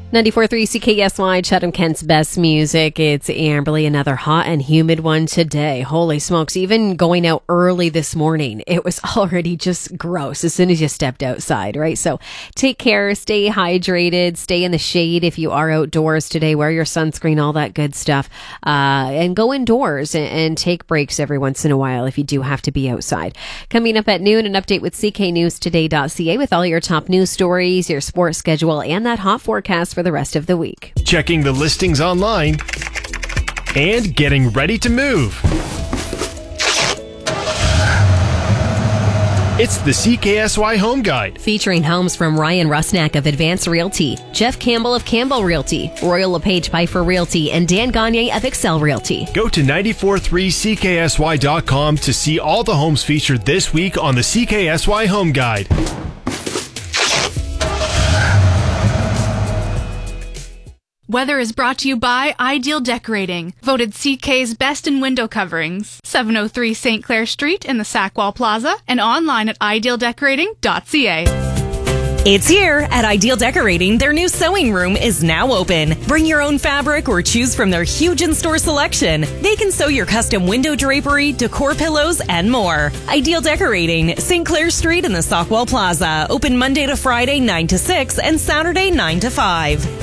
94.3 CKSY, Chatham-Kent's best music. It's Amberly, another hot and humid one today. Holy smokes, even going out early this morning, it was already just gross as soon as you stepped outside, right? So take care, stay hydrated, stay in the shade if you are outdoors today, wear your sunscreen, all that good stuff, and go indoors and take breaks every once in a while if you do have to be outside. Coming up at noon, an update with cknewstoday.ca with all your top news stories, your sports schedule, and that hot forecast for the rest of the week. Checking the listings online and getting ready to move. It's the CKSY Home Guide. Featuring homes from Ryan Rusnak of Advance Realty, Jeff Campbell of Campbell Realty, Royal LePage Piper Realty, and Dan Gagne of Excel Realty. Go to 943CKSY.com to see all the homes featured this week on the CKSY Home Guide. Weather is brought to you by Ideal Decorating, voted CK's best in window coverings. 703 St. Clair Street in the Sackwall Plaza and online at idealdecorating.ca. It's here at Ideal Decorating. Their new sewing room is now open. Bring your own fabric or choose from their huge in-store selection. They can sew your custom window drapery, decor pillows, and more. Ideal Decorating, St. Clair Street in the Sackwall Plaza. Open Monday to Friday 9 to 6 and Saturday 9 to 5.